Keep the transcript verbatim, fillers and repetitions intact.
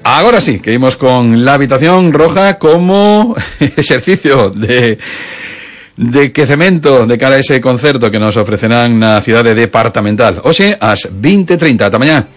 agora sí, que imos con la habitación roja como exercicio de de quecemento de cara a ese concerto que nos ofrecerán na cidade departamental. Hoxe, ás veinte e trinta. Ata mañá.